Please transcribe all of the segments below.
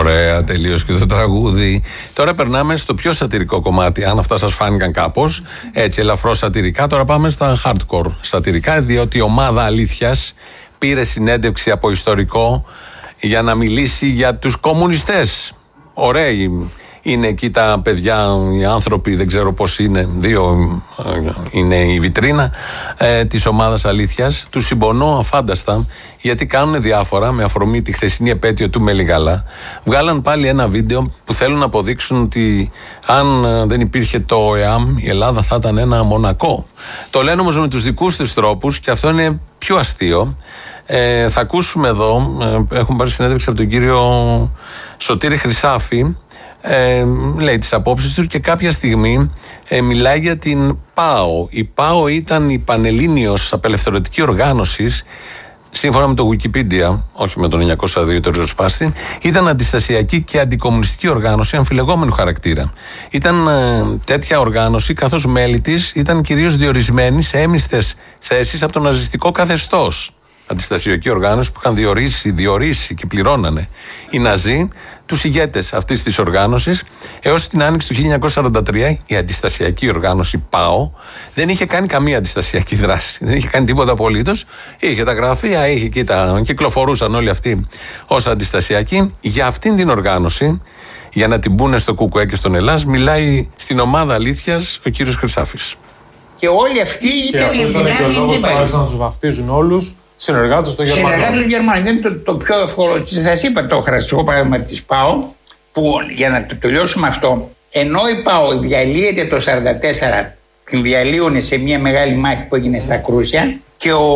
Ωραία, τελείωσε και το τραγούδι. Τώρα περνάμε στο πιο σατυρικό κομμάτι. Αν αυτά σας φάνηκαν κάπως έτσι ελαφρώς σατυρικά, τώρα πάμε στα hardcore σατυρικά, διότι η ομάδα Αλήθειας πήρε συνέντευξη από ιστορικό για να μιλήσει για τους κομμουνιστές. Ωραίοι είναι εκεί τα παιδιά, οι άνθρωποι, δεν ξέρω πώς είναι, δύο είναι η βιτρίνα της ομάδας Αλήθειας. Τους συμπονώ αφάνταστα, γιατί κάνουν διάφορα με αφορμή τη χθεσινή επέτειο του Μελιγαλά. Βγάλαν πάλι ένα βίντεο που θέλουν να αποδείξουν ότι αν δεν υπήρχε το ΕΑΜ, η Ελλάδα θα ήταν ένα Μονακό. Το λένε όμως με τους δικούς τους τρόπους και αυτό είναι πιο αστείο. Θα ακούσουμε εδώ, έχουμε πάρει συνέντευξη από τον κύριο Σωτήρη Χρυσάφη, λέει τις απόψεις του και κάποια στιγμή μιλάει για την ΠΑΟ. Η ΠΑΟ ήταν η Πανελλήνιος Απελευθερωτική Οργάνωση, σύμφωνα με το Wikipedia, όχι με τον 902 το ριζοσπάστη, ήταν αντιστασιακή και αντικομμουνιστική οργάνωση αμφιλεγόμενου χαρακτήρα. Ήταν τέτοια οργάνωση, καθώς μέλη της ήταν κυρίως διορισμένοι σε έμιστες θέσεις από το ναζιστικό καθεστώς. Αντιστασιακή οργάνωση που είχαν διορίσει και πληρώνανε οι Ναζί τους ηγέτες αυτής της οργάνωσης, έως την άνοιξη του 1943 η αντιστασιακή οργάνωση ΠΑΟ δεν είχε κάνει καμία αντιστασιακή δράση. Δεν είχε κάνει τίποτα απολύτως. Είχε τα γραφεία, κυκλοφορούσαν όλοι αυτοί ως αντιστασιακοί. Για αυτήν την οργάνωση, για να την πούνε στο ΚΚΕ και στον Ελλάς, μιλάει στην ομάδα Αλήθειας ο κύριος Χρυσάφης. Και όλοι αυτοί ήταν οι δυνάμεις. Να τους βαφτίζουν όλους συνεργάτες των Γερμανών. Συνεργάτες των Γερμανών. Είναι το πιο εύκολο. Σας είπα το χαρακτηριστικό παράδειγμα της ΠΑΟ, που για να το τελειώσουμε αυτό, ενώ η ΠΑΟ διαλύεται το 1944, την διαλύουν σε μια μεγάλη μάχη που έγινε στα Κρούσια, και ο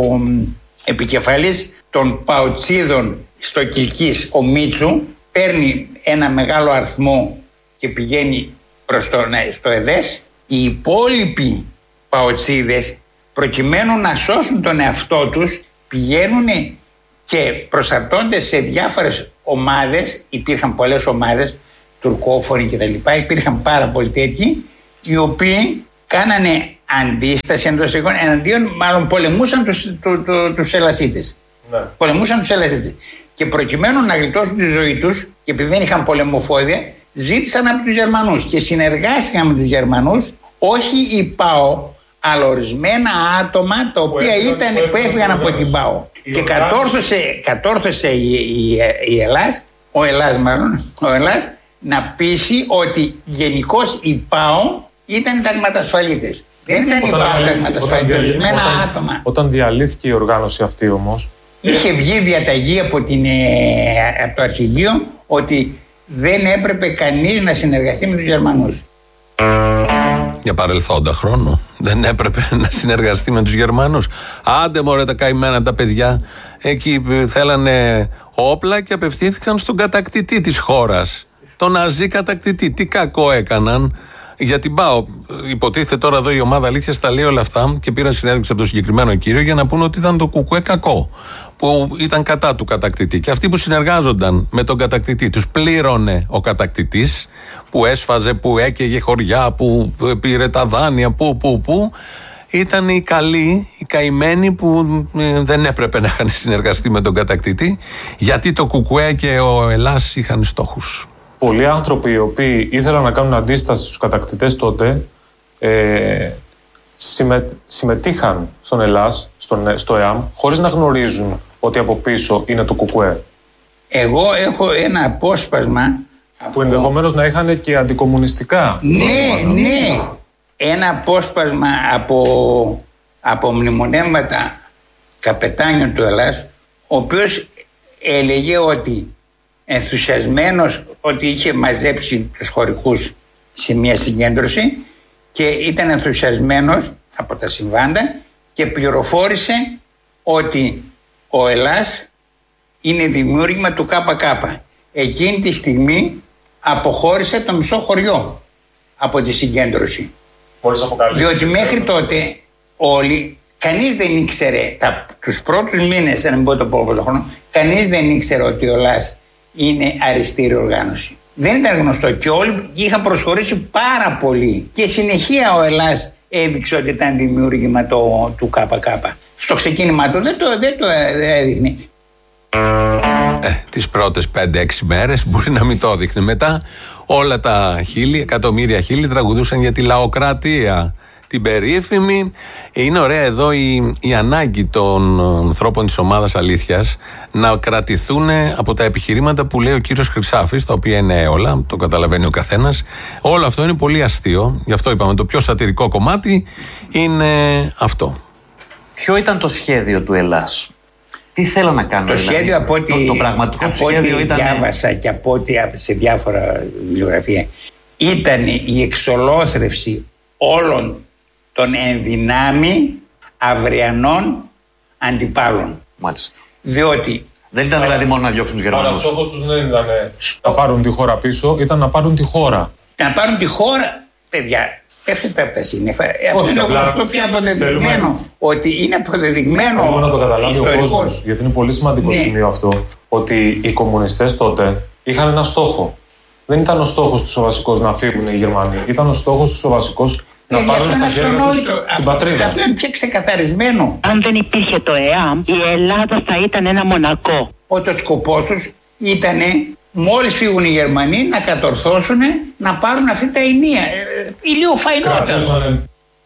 επικεφαλής των ΠΑΟτσίδων στο Κιλκής, ο Μίτσου, παίρνει ένα μεγάλο αριθμό και πηγαίνει προς στο ΕΔΕΣ. Οι υπόλοιποι ΠΑΟτσίδες, προκειμένου να σώσουν τον εαυτό τους, πηγαίνουν και προσαρτώνται σε διάφορες ομάδες. Υπήρχαν πολλές ομάδες, τουρκόφωνοι κτλ. Υπήρχαν πάρα πολλοί τέτοιοι, οι οποίοι κάνανε αντίσταση εντός εικόν, εναντίον, μάλλον πολεμούσαν τους Ελασίτες. Ναι. Πολεμούσαν τους Ελασίτες. Και προκειμένου να γλιτώσουν τη ζωή τους, και επειδή δεν είχαν πολεμοφόδια, ζήτησαν από τους Γερμανούς και συνεργάστηκαν με τους Γερμανούς, όχι η ΠΑΟ, αλλά ορισμένα άτομα τα οποία που έφυγαν από την ΠΑΟ. Και κατόρθωσε η Ελλάς, ο Ελλάς να πείσει ότι γενικώς η ΠΑΟ ήταν ταγματασφαλίτες. Δεν ήταν η ΠΑΟ ταγματασφαλίτες, ορισμένα άτομα. Όταν διαλύθηκε η οργάνωση αυτή όμως, είχε βγει διαταγή από το αρχηγείο ότι δεν έπρεπε κανείς να συνεργαστεί με τους Γερμανούς. Για παρελθόντα χρόνο. Δεν έπρεπε να συνεργαστεί με τους Γερμανούς. Άντε μωρέ τα καημένα τα παιδιά. Εκεί θέλανε όπλα και απευθύνθηκαν στον κατακτητή της χώρας. Τον Ναζί κατακτητή. Τι κακό έκαναν. Για την ΠΑΟ. Υποτίθεται τώρα εδώ η ομάδα Αλήθειας τα λέει όλα αυτά και πήραν συνέντευξη από τον συγκεκριμένο κύριο για να πούνε ότι ήταν το ΚΚΕ κακό. Που ήταν κατά του κατακτητή. Και αυτοί που συνεργάζονταν με τον κατακτητή, τους πλήρωνε ο κατακτητής, που έσφαζε, που έκαιγε χωριά, που πήρε τα δάνεια, που ήταν οι καλοί, οι καημένοι που δεν έπρεπε να είχαν συνεργαστεί με τον κατακτητή, γιατί το ΚΚΕ και ο Ελλάς είχαν στόχους. Πολλοί άνθρωποι οι οποίοι ήθελαν να κάνουν αντίσταση στους κατακτητές τότε συμμετείχαν στον Ελλάς, στο ΕΑΜ, χωρίς να γνωρίζουν ότι από πίσω είναι το ΚΚΕ. Εγώ έχω ένα απόσπασμα που ενδεχομένως να είχαν και αντικομμουνιστικά. Ναι. Ένα απόσπασμα από μνημονεύματα καπετάνιων του Ελλάς, ο οποίος έλεγε ότι ενθουσιασμένος ότι είχε μαζέψει τους χωρικούς σε μια συγκέντρωση και ήταν ενθουσιασμένος από τα συμβάντα και πληροφόρησε ότι ο Ελλάς είναι δημιούργημα του ΚΚ. Εκείνη τη στιγμή αποχώρησε το μισό χωριό από τη συγκέντρωση. Διότι μέχρι τότε όλοι, κανείς δεν ήξερε, τους πρώτους μήνες, αν μην πω το πρώτο χρόνο, κανείς δεν ήξερε ότι ο Ελλάς είναι αριστερή οργάνωση. Δεν ήταν γνωστό και όλοι είχαν προσχωρήσει πάρα πολύ. Και συνεχεία ο Ελλάς έδειξε ότι ήταν δημιούργημα του ΚΚ. Στο ξεκίνημα του δεν το έδειχνε. Τις πρώτες 5-6 μέρες μπορεί να μην το έδειχνε. Μετά όλα τα χείλη, εκατομμύρια χείλη τραγουδούσαν για τη λαοκρατία, την περίφημη. Είναι ωραία εδώ η ανάγκη των ανθρώπων της ομάδας Αλήθειας να κρατηθούν από τα επιχειρήματα που λέει ο κύριος Χρυσάφης, τα οποία είναι όλα, το καταλαβαίνει ο καθένας. Όλο αυτό είναι πολύ αστείο. Γι' αυτό είπαμε το πιο σατυρικό κομμάτι είναι αυτό. Ποιο ήταν το σχέδιο του Ελλάς? Τι θέλω να κάνω? Το σχέδιο, δηλαδή, το πραγματικό σχέδιο ήταν. Διάβασα και από ό,τι σε διάφορα βιβλιογραφία, ήταν η εξολόθρευση όλων των ενδυνάμει αυριανών αντιπάλων. Μάλιστα. Διότι δεν ήταν δηλαδή μόνο να διώξουν τους Γερμανούς. Αλλά στόχος τους δεν ήταν να πάρουν τη χώρα πίσω, ήταν να πάρουν τη χώρα. Να πάρουν τη χώρα, παιδιά. Πέφτετε από τα σύννεφα. Αυτό είναι γνωστό πια αποδεδειγμένο. Ότι είναι αποδεδειγμένο. Θέλουμε να το καταλάβει ο κόσμος. Γιατί είναι πολύ σημαντικό σημείο αυτό. Ότι οι κομμουνιστές τότε είχαν ένα στόχο. Δεν ήταν ο στόχος τους ο βασικός να φύγουν οι Γερμανοί. Ήταν ο στόχος τους ο βασικός να πάρουν στα χέρια τους την πατρίδα. Αυτό είναι πια ξεκαθαρισμένο. Αν δεν υπήρχε το ΕΑΜ, η Ελλάδα θα ήταν ένα μονακό. Ότι ο σκοπός τους ήταν μόλις φύγουν οι Γερμανοί να κατορθώσουν να πάρουν αυτή τα ενία. Ηλιοφαϊνότατο.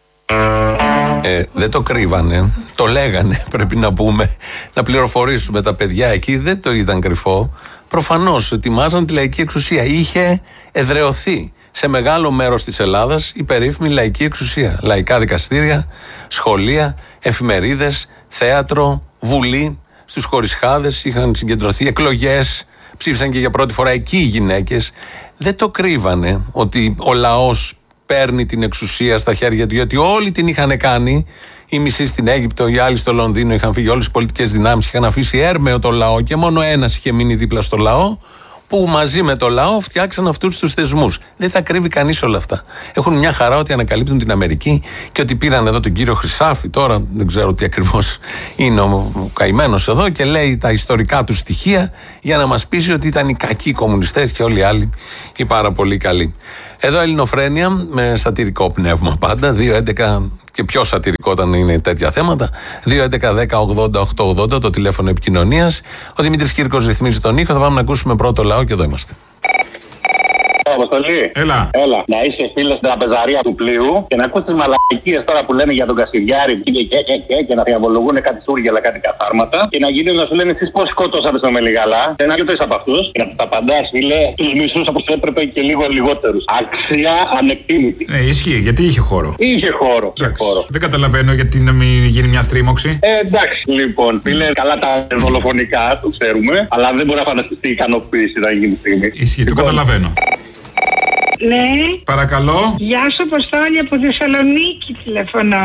Δεν το κρύβανε, το λέγανε, πρέπει να πούμε, να πληροφορήσουμε τα παιδιά εκεί. Δεν το ήταν κρυφό. Προφανώς ετοιμάζαν τη λαϊκή εξουσία. Είχε εδραιωθεί σε μεγάλο μέρος της Ελλάδας η περίφημη λαϊκή εξουσία. Λαϊκά δικαστήρια, σχολεία, εφημερίδες, θέατρο, βουλή. Στους Χωρισχάδες είχαν συγκεντρωθεί εκλογές. Ψήφισαν και για πρώτη φορά εκεί οι γυναίκες. Δεν το κρύβανε ότι ο λαός παίρνει την εξουσία στα χέρια του, γιατί όλοι την είχαν κάνει. Οι μισοί στην Αίγυπτο, οι άλλοι στο Λονδίνο είχαν φύγει. Όλες οι πολιτικές δυνάμεις είχαν αφήσει έρμεο το λαό και μόνο ένας είχε μείνει δίπλα στο λαό, που μαζί με το λαό φτιάξαν αυτούς τους θεσμούς. Δεν θα κρύβει κανείς όλα αυτά. Έχουν μια χαρά ότι ανακαλύπτουν την Αμερική και ότι πήραν εδώ τον κύριο Χρυσάφη. Τώρα δεν ξέρω τι ακριβώς είναι ο καημένος εδώ και λέει τα ιστορικά του στοιχεία για να μας πείσει ότι ήταν οι κακοί κομμουνιστές και όλοι οι άλλοι οι πάρα πολύ καλοί. Εδώ Ελληνοφρένεια με σατυρικό πνεύμα πάντα. 2-11 και πιο σατυρικό όταν είναι τέτοια θέματα. 2-11-10-80-8-80 το τηλέφωνο επικοινωνίας. Ο Δημήτρης Κύρκος ρυθμίζει τον ήχο. Θα πάμε να ακούσουμε πρώτο λαό και εδώ είμαστε. Αποστολή. Έλα. Να είσαι φίλος στην τραπεζαρία του πλοίου και να ακούς τις μαλακίες τώρα που λένε για τον Κασιδιάρη και να διαβολογούν κάτι σούργελα, κάτι καθάρματα και να γίνουν να σου λένε εσείς πώς σκοτώσατε στο Μελιγαλά. Δεν είναι από αυτούς και να τα απαντάς, φίλε, τους μισούς όπως έπρεπε και λίγο λιγότερους. Αξία ανεκτήμητη. Ναι, ισχύει, γιατί είχε χώρο. Είχε χώρο. Δεν καταλαβαίνω γιατί να μην γίνει μια στρίμωξη. Εντάξει, λοιπόν, φίλε, καλά τα δολοφονικά, το ξέρουμε, αλλά δεν μπορεί να φανταστεί τι ικανοποίηση να γίνει στιγμή. Ισχύει, το καταλαβαίνω. Ναι. Παρακαλώ. Γεια σου, Αποστόλη, από Θεσσαλονίκη τηλεφωνώ.